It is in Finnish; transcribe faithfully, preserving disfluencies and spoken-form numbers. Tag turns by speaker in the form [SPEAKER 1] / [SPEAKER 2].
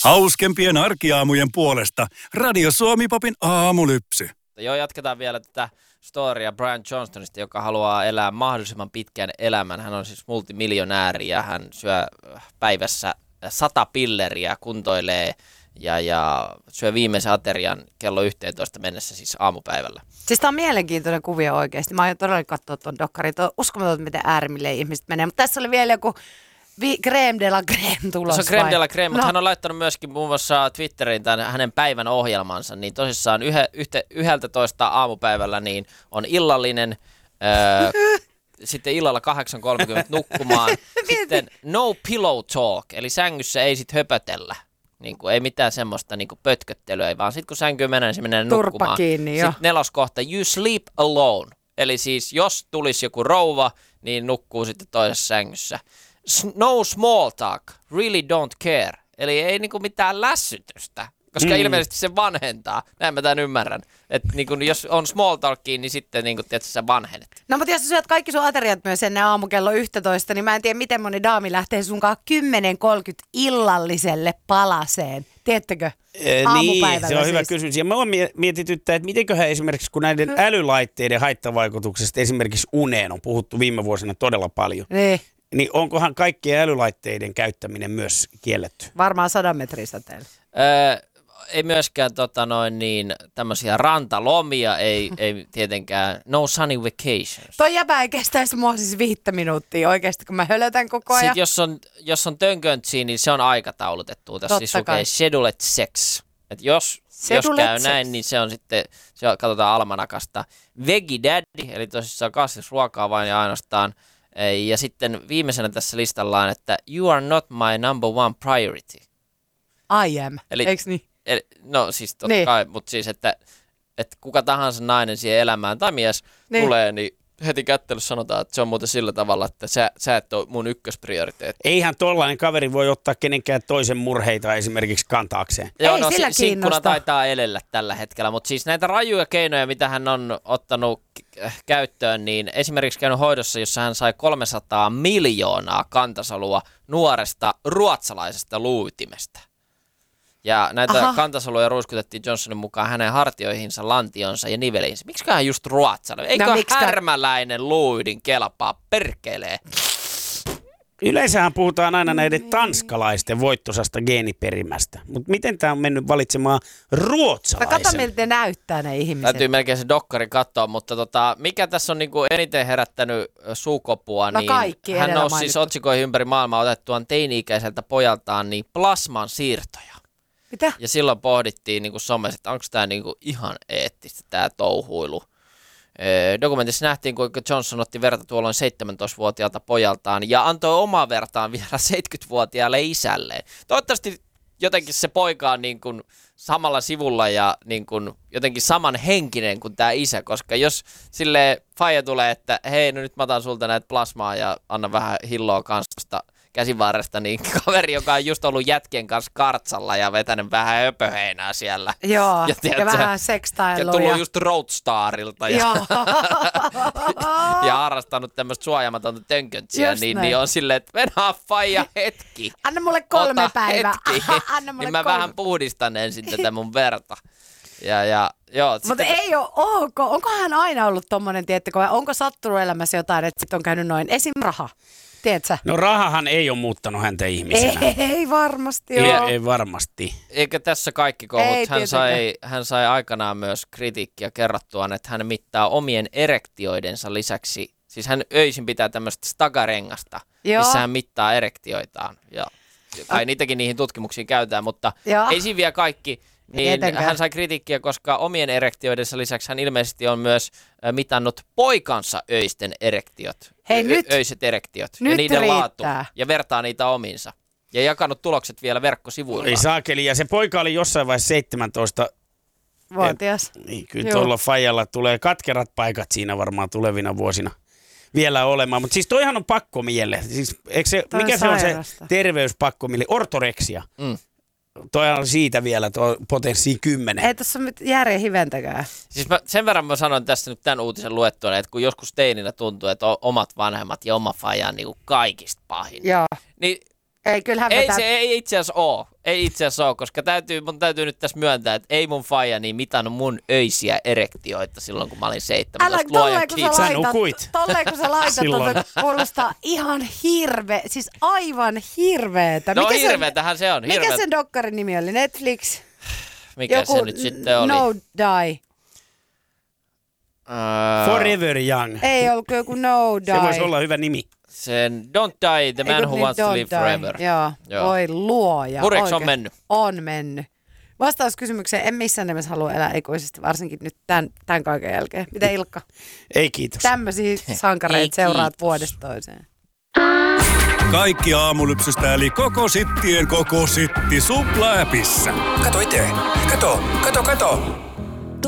[SPEAKER 1] Hauskempien arkiaamujen puolesta Radio Suomi Popin aamulypsy.
[SPEAKER 2] Joo, jatketaan vielä tätä storya Brian Johnstonista, joka haluaa elää mahdollisimman pitkän elämän. Hän on siis multimiljonääri ja hän syö päivässä sata pilleriä, kuntoilee ja, ja syö viimeisen aterian kello yhteentoista mennessä siis aamupäivällä.
[SPEAKER 3] Siis tämä on mielenkiintoinen kuvio oikeasti. Mä aion todella katsoa tuon dokkarin. Tuo uskomaton, miten äärimmille ihmiset menee. Mutta tässä oli vielä joku vi- crème de la crème tulos.
[SPEAKER 2] Se on crème de la crème,
[SPEAKER 3] no.
[SPEAKER 2] mutta hän on laittanut myöskin muun muassa Twitteriin tämän hänen päivän ohjelmansa. Niin tosissaan yhe, yhte, yhdeltä toista aamupäivällä niin on illallinen, öö, sitten illalla kahdeksan kolmekymmentä nukkumaan. Sitten no pillow talk, eli sängyssä ei sit höpötellä. Niin kuin, ei mitään semmoista niin kuin pötköttelyä, vaan sitten kun sänkyyn menee, niin se menee
[SPEAKER 3] Turpa
[SPEAKER 2] nukkumaan.
[SPEAKER 3] kiinni, jo.
[SPEAKER 2] Sitten neloskohta, you sleep alone. Eli siis jos tulisi joku rouva, niin nukkuu sitten toisessa sängyssä. No small talk, really don't care. Eli ei niin kuin mitään lässytystä, koska mm. ilmeisesti se vanhentaa. Näin mä tämän ymmärrän. Että niin jos on small talkia, niin sitten niin kuin, tiedätkö, sä vanhenet.
[SPEAKER 3] No mutta jos sä syöt kaikki sun ateriat myös ennen aamukello yksitoista, niin mä en tiedä, miten moni daami lähtee sunkaan kymmenen kolmekymmentä illalliselle palaseen. Tiedättekö?
[SPEAKER 4] Niin, se on hyvä siis. Kysymys. Ja mä oon mietityttää, että mitenköhän esimerkiksi, kun näiden älylaitteiden haittavaikutuksesta esimerkiksi uneen on puhuttu viime vuosina todella paljon,
[SPEAKER 3] niin,
[SPEAKER 4] niin onkohan kaikkien älylaitteiden käyttäminen myös kielletty?
[SPEAKER 3] Varmaan sadan metrin säteellä.
[SPEAKER 2] Öö, ei myöskään tota noin niin tämmöisiä rantalomia, ei, ei tietenkään, no sunny vacations.
[SPEAKER 3] Toi jäbä ei kestäisi mua siis viittä minuuttia oikeasti, kun mä hölötän koko ajan.
[SPEAKER 2] Sitten jos on, jos on tönköntsiä, niin se on aikataulutettu. Tässä siis lukee scheduled sex. Et jos, jos käy sex. Näin, niin se on sitten, se on, katsotaan almanakasta. Veggie daddy, eli tosissaan kasvisruokaa vain ja ainoastaan. Ja sitten viimeisenä tässä listalla on, että you are not my number one priority.
[SPEAKER 3] I am,
[SPEAKER 2] eli,
[SPEAKER 3] eiks niin?
[SPEAKER 2] Eli, no siis totta
[SPEAKER 3] niin.
[SPEAKER 2] kai, mutta siis, että, että kuka tahansa nainen siihen elämään tai mies niin. tulee, niin heti kättelyssä sanotaan, että se on muuten sillä tavalla, että sä, sä et ole mun ykkösprioriteetti.
[SPEAKER 4] Eihän tollainen kaveri voi ottaa kenenkään toisen murheita esimerkiksi kantaakseen.
[SPEAKER 2] Joo,
[SPEAKER 3] ei
[SPEAKER 2] no
[SPEAKER 3] sillä
[SPEAKER 2] si- sinkkuna taitaa elellä tällä hetkellä, mutta siis näitä rajuja keinoja, mitä hän on ottanut käyttöön, niin esimerkiksi käynyt hoidossa, jossa hän sai kolmesataa miljoonaa kantasolua nuoresta ruotsalaisesta luuytimestä. Ja näitä Aha. kantasoluja ruiskutettiin Johnsonin mukaan hänen hartioihinsa, lantionsa ja niveliinsä. Miksiköhän just ruotsalainen? Eikö no, härmäläinen luuydin kelpaa? Perkelee.
[SPEAKER 4] Yleensähän puhutaan aina näiden tanskalaisten voittosasta geeniperimästä. Mutta miten tämä on mennyt valitsemaan ruotsalaisen?
[SPEAKER 3] Kato, miltä ne näyttää ne ihmiset.
[SPEAKER 2] Täytyy melkein se dokkari katsoa, mutta tota, mikä tässä on niinku eniten herättänyt suukopua,
[SPEAKER 3] no,
[SPEAKER 2] niin
[SPEAKER 3] kaikki
[SPEAKER 2] hän nousi
[SPEAKER 3] mainittu.
[SPEAKER 2] siis otsikoihin ympäri maailmaa otettuaan teini-ikäiseltä pojaltaan niin plasman siirtoja.
[SPEAKER 3] Mitä?
[SPEAKER 2] Ja silloin pohdittiin niin kuin somessa, että onko tämä niin kuin ihan eettistä tämä touhuilu. Ee, dokumentissa nähtiin, kuinka Johnson otti verta tuolloin seitsemäntoistavuotiaalta pojaltaan ja antoi omaa vertaan vielä seitsemänkymmentävuotiaalle isälleen. Toivottavasti jotenkin se poika on niin kuin samalla sivulla ja niin kuin jotenkin samanhenkinen kuin tämä isä, koska jos sille faija tulee, että hei, no nyt mä otan sulta näitä plasmaa ja anna vähän hilloa kanssa käsivarresta, niin kaveri, joka on just ollut jätkien kanssa kartsalla ja vetänyt vähän höpöheinää siellä.
[SPEAKER 3] Joo, ja,
[SPEAKER 2] tiedätkö,
[SPEAKER 3] ja vähän sekstailua.
[SPEAKER 2] Ja tullut just Roadstarilta ja, ja harrastanut tämmöistä suojaamatonta tönköntsiä, niin, niin on silleen, että mennään faija hetki.
[SPEAKER 3] Anna mulle kolme
[SPEAKER 2] Ota
[SPEAKER 3] päivää.
[SPEAKER 2] hetki.
[SPEAKER 3] Anna mulle
[SPEAKER 2] niin mä
[SPEAKER 3] kolme.
[SPEAKER 2] vähän puhdistan ensin tätä mun verta. Ja, ja, joo,
[SPEAKER 3] mutta
[SPEAKER 2] sitten
[SPEAKER 3] ei ole ok. Onko hän aina ollut tommonen, tiedättekö, vai onko sattunut elämässä jotain, että sitten on käynyt noin? Esim. raha. Tiedätkö?
[SPEAKER 4] No rahahan ei ole muuttanut häntä ihmisenä.
[SPEAKER 3] Ei, ei varmasti
[SPEAKER 4] ei,
[SPEAKER 3] ole.
[SPEAKER 4] ei varmasti.
[SPEAKER 2] Eikä tässä kaikki kohut. Hän sai, hän sai aikanaan myös kritiikkiä kerrottuaan, että hän mittaa omien erektioidensa lisäksi. Siis hän öisin pitää tämmöistä stagarengasta, Joo. missä hän mittaa erektioitaan. Ja kai ah. niitäkin niihin tutkimuksiin käytetään, mutta Joo. ei siinä vielä kaikki. Niin hän sai kritiikkiä, koska omien erektioidensa lisäksi hän ilmeisesti on myös mitannut poikansa öisten erektiot.
[SPEAKER 3] Hei,
[SPEAKER 2] Ö-
[SPEAKER 3] nyt,
[SPEAKER 2] öiset erektiot
[SPEAKER 3] nyt
[SPEAKER 2] ja niiden
[SPEAKER 3] riittää.
[SPEAKER 2] laatu. Ja vertaa niitä omiinsa. Ja jakanut tulokset vielä verkkosivuilla.
[SPEAKER 4] Ei saakeli. Ja se poika oli jossain vaiheessa seitsemäntoista
[SPEAKER 3] vuotias.
[SPEAKER 4] Niin, kyllä tuolla faijalla tulee katkerat paikat siinä varmaan tulevina vuosina vielä olemaan. Mutta siis toihan on pakkomielle. Siis, se, mikä se on se terveyspakkomielle? Ortoreksia. Mm. Toi on siitä vielä tuo potenssiin kymmenen.
[SPEAKER 3] Ei tässä ole järjen hiventäkään.
[SPEAKER 2] Siis mä, sen verran mä sanon tässä nyt tämän uutisen luettuun, että kun joskus teininä tuntuu, että omat vanhemmat ja oma faija on niin kuin kaikista pahin.
[SPEAKER 3] Joo.
[SPEAKER 2] Niin
[SPEAKER 3] Ei, kyllähän
[SPEAKER 2] Ei
[SPEAKER 3] vetää...
[SPEAKER 2] se ei itse asiassa oo. Ei itse asiassa oo, koska täytyy, mun täytyy nyt tässä myöntää, että ei mun faija niin mitannut mun öisiä erektioita silloin, kun mä olin seitsemäntoista.
[SPEAKER 3] Älä tolleen, kun sä
[SPEAKER 4] Sä
[SPEAKER 3] laitat,
[SPEAKER 4] nukuit.
[SPEAKER 3] tolleen, kun sä laitat, tota, kuulostaa ihan hirve, siis aivan hirveetä.
[SPEAKER 2] No
[SPEAKER 3] Mikä
[SPEAKER 2] hirveetähän se on.
[SPEAKER 3] Mikä
[SPEAKER 2] Hirveet...
[SPEAKER 3] sen dokkarin nimi oli? Netflix?
[SPEAKER 2] Mikä
[SPEAKER 3] Joku
[SPEAKER 2] se nyt sitten oli?
[SPEAKER 3] No Die.
[SPEAKER 2] Uh,
[SPEAKER 4] Forever Young.
[SPEAKER 3] Ei ollut joku No Die.
[SPEAKER 4] Se voisi olla hyvä nimi.
[SPEAKER 2] Sen Don't Die, The Man
[SPEAKER 3] Eikö
[SPEAKER 2] Who
[SPEAKER 3] niin,
[SPEAKER 2] Wants to
[SPEAKER 3] Don't
[SPEAKER 2] Live
[SPEAKER 3] Die.
[SPEAKER 2] Forever.
[SPEAKER 3] Joo,
[SPEAKER 2] Joo.
[SPEAKER 3] voi luoja.
[SPEAKER 2] Pureks on
[SPEAKER 3] oikein.
[SPEAKER 2] mennyt.
[SPEAKER 3] On mennyt. Vastaus kysymykseen, en missään nimessä halua elää ikuisesti, varsinkin nyt tämän, tämän kaiken jälkeen. Miten Ilkka?
[SPEAKER 4] Ei kiitos.
[SPEAKER 3] Tämmöisiä sankareita
[SPEAKER 2] Ei
[SPEAKER 3] seuraat
[SPEAKER 2] kiitos.
[SPEAKER 3] vuodesta toiseen.
[SPEAKER 1] Kaikki aamulypsystä eli koko sittien koko sitti Supla-äpissä.
[SPEAKER 5] Kato itse. Kato, kato, kato.